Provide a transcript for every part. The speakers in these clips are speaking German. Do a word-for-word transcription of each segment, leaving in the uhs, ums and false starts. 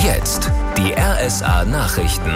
Jetzt die R S A-Nachrichten.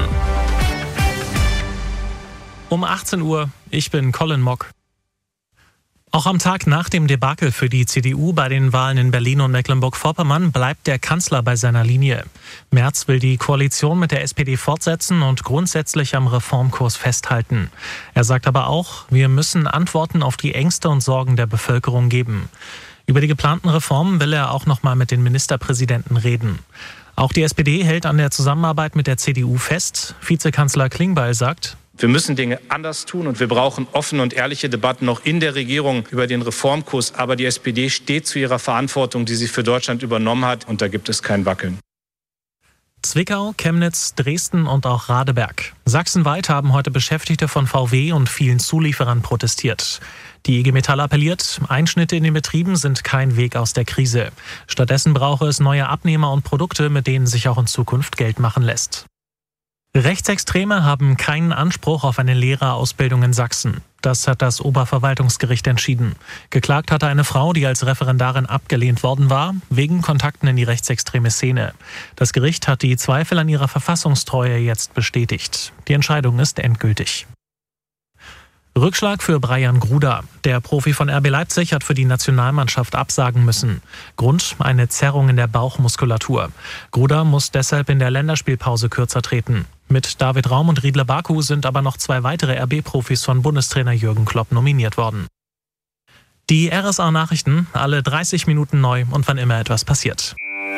Um achtzehn Uhr, ich bin Colin Mock. Auch am Tag nach dem Debakel für die C D U bei den Wahlen in Berlin und Mecklenburg-Vorpommern bleibt der Kanzler bei seiner Linie. Merz will die Koalition mit der S P D fortsetzen und grundsätzlich am Reformkurs festhalten. Er sagt aber auch, wir müssen Antworten auf die Ängste und Sorgen der Bevölkerung geben. Über die geplanten Reformen will er auch noch mal mit den Ministerpräsidenten reden. Auch die S P D hält an der Zusammenarbeit mit der C D U fest. Vizekanzler Klingbeil sagt: Wir müssen Dinge anders tun und wir brauchen offene und ehrliche Debatten noch in der Regierung über den Reformkurs. Aber die S P D steht zu ihrer Verantwortung, die sie für Deutschland übernommen hat, und da gibt es kein Wackeln. Zwickau, Chemnitz, Dresden und auch Radeberg. Sachsenweit haben heute Beschäftigte von V W und vielen Zulieferern protestiert. Die I G Metall appelliert, Einschnitte in den Betrieben sind kein Weg aus der Krise. Stattdessen brauche es neue Abnehmer und Produkte, mit denen sich auch in Zukunft Geld machen lässt. Rechtsextreme haben keinen Anspruch auf eine Lehrerausbildung in Sachsen. Das hat das Oberverwaltungsgericht entschieden. Geklagt hatte eine Frau, die als Referendarin abgelehnt worden war, wegen Kontakten in die rechtsextreme Szene. Das Gericht hat die Zweifel an ihrer Verfassungstreue jetzt bestätigt. Die Entscheidung ist endgültig. Rückschlag für Brian Gruda. Der Profi von R B Leipzig hat für die Nationalmannschaft absagen müssen. Grund: eine Zerrung in der Bauchmuskulatur. Gruda muss deshalb in der Länderspielpause kürzer treten. Mit David Raum und Riedle Baku sind aber noch zwei weitere R B-Profis von Bundestrainer Jürgen Klopp nominiert worden. Die R S A-Nachrichten, alle dreißig Minuten neu und wann immer etwas passiert.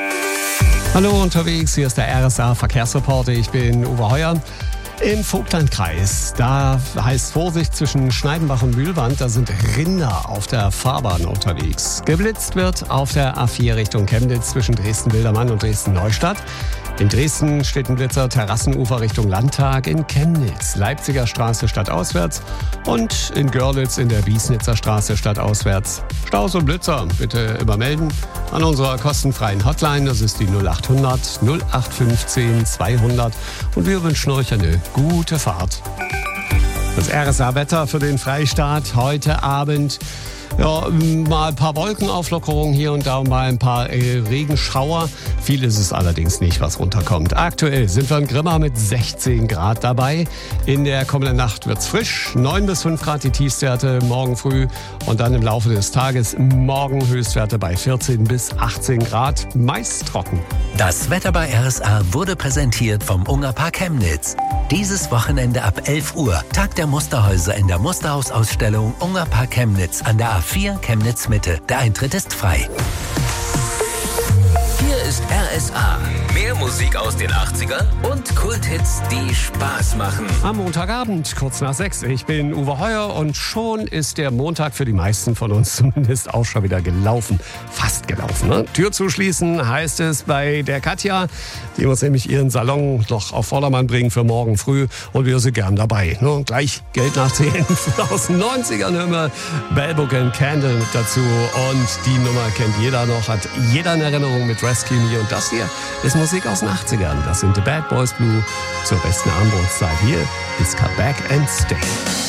Hallo unterwegs, hier ist der R S A-Verkehrsreporter, ich bin Uwe Heuer. Im Vogtlandkreis, da heißt Vorsicht zwischen Schneidenbach und Mühlwand, da sind Rinder auf der Fahrbahn unterwegs. Geblitzt wird auf der A vier Richtung Chemnitz zwischen Dresden-Wildermann und Dresden-Neustadt. In Dresden steht ein Blitzer, Terrassenufer Richtung Landtag, in Chemnitz, Leipziger Straße stadtauswärts und in Görlitz in der Wiesnitzer Straße stadtauswärts. Staus und Blitzer bitte immer melden an unserer kostenfreien Hotline, das ist die null acht hundert null acht fünfzehn zweihundert, und wir wünschen euch eine gute Fahrt. Das R S A-Wetter für den Freistaat heute Abend. Ja, mal ein paar Wolkenauflockerungen hier und da und mal ein paar äh, Regenschauer. Viel ist es allerdings nicht, was runterkommt. Aktuell sind wir in Grimma mit sechzehn Grad dabei. In der kommenden Nacht wird's frisch. neun bis fünf Grad die Tiefstwerte morgen früh. Und dann im Laufe des Tages morgen Höchstwerte bei vierzehn bis achtzehn Grad. Meist trocken. Das Wetter bei R S A wurde präsentiert vom Ungerpark Chemnitz. Dieses Wochenende ab elf Uhr Tag der Musterhäuser in der Musterhausausstellung Ungerpark Chemnitz an der A vier Chemnitz Mitte. Der Eintritt ist frei. Hier ist R S A. Mehr Musik aus den achtzigern und Kulthits, die Spaß machen. Am Montagabend, kurz nach sechs. Ich bin Uwe Heuer und schon ist der Montag für die meisten von uns zumindest auch schon wieder gelaufen. Fast gelaufen, ne? Tür zuschließen heißt es bei der Katja. Die muss nämlich ihren Salon noch auf Vordermann bringen für morgen früh und wir sind gern dabei. Ne? Gleich Geld nachzählen aus den neunzigern hören wir Bell Book and Candle mit dazu und die Nummer kennt jeder noch, hat jeder in Erinnerung mit Rescue Me, und das hier ist Musik aus den achtzigern. Das sind The Bad Boys Blue zur besten Armbrustzeit. Hier ist Come Back and Stay.